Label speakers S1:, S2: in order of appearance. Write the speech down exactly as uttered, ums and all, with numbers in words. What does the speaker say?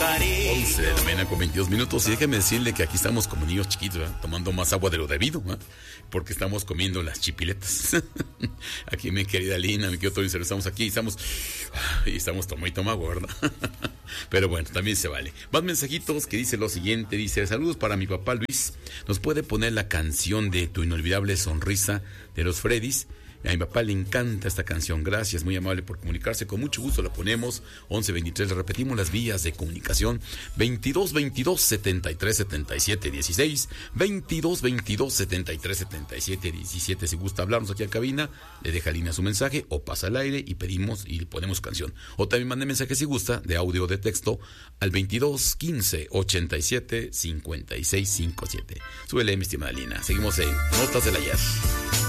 S1: once de la mañana con veintidós minutos. Y déjeme decirle que aquí estamos como niños chiquitos, ¿verdad? Tomando más agua de lo debido, ¿verdad? Porque estamos comiendo las chipiletas. Aquí mi querida Lina, mi querido Tony, estamos aquí y estamos, y estamos toma y toma agua, ¿verdad? Pero bueno, también se vale. Más mensajitos que dice lo siguiente, dice: saludos para mi papá Luis. ¿Nos puede poner la canción de Tu inolvidable sonrisa de los Freddys? A mi papá le encanta esta canción. Gracias, muy amable por comunicarse. Con mucho gusto la ponemos. once veintitrés, le repetimos las vías de comunicación: veintidós veintidós setenta y tres setenta y siete dieciséis, veintidós veintidós setenta y tres setenta y siete diecisiete. Si gusta hablarnos aquí en cabina, le deja línea su mensaje o pasa al aire y pedimos y le ponemos canción. O también mande mensaje si gusta, de audio o de texto, al veintidós quince ochenta y siete cincuenta y seis cincuenta y siete. Súbele, mi estimada Lina. Seguimos en Notas del Ayer.